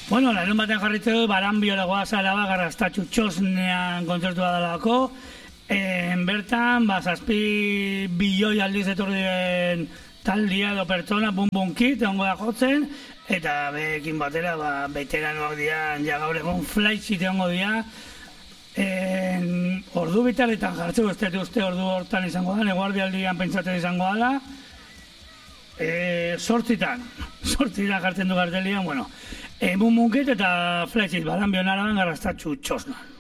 Bueno, larun batean jarritzeu, Baranbiolagoa Araba Garrastatxu txosnean kontzertua dalako. Bertan, 7 bilioi aldiz etorri den taldia edo pertsona, Bum Kit, egongo da jotzen, eta bekin batera, veteranoak dira, ja gaur egon Flyshit egongo dira. Ordu bitaletan jartzeko ez dut uste ordu hortan izango da, eguardialdian pentsatzen izango dela. 8 jartzen du kartelian, bueno. Bum Kit eta Flyshit, Baranbion Araban Garrastatxu txosnan.